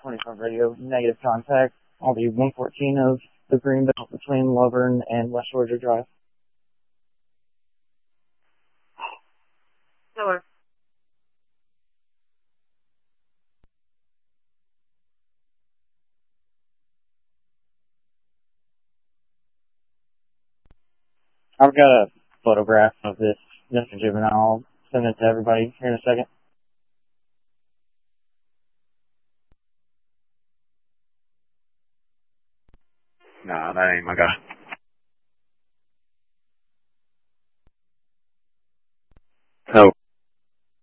25 radio, negative contact. I'll be 114 of the Greenbelt between Lovern and West Georgia Drive. Hello. I've got a photograph of this Mr. Juvenile. I'll send it to everybody here in a second. Nah, that ain't my guy.